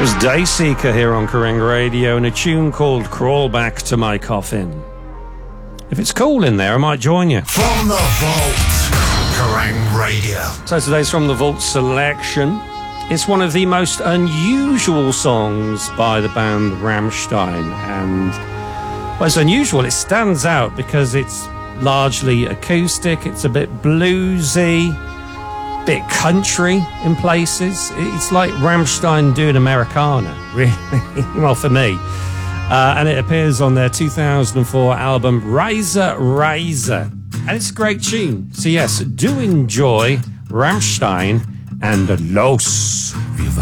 Dayseeker here on Kerrang Radio and a tune called Crawl Back to My Coffin. If it's cool in there, I might join you. From the Vault, Kerrang Radio. So today's From the Vault selection. It's one of the most unusual songs by the band Rammstein. And well, it's unusual. It stands out because it's largely acoustic. It's a bit bluesy, bit country in places. It's like Rammstein doing Americana, really. Well, for me. And it appears on their 2004 album Reise, Reise. And it's a great tune. So yes, do enjoy Rammstein and Los.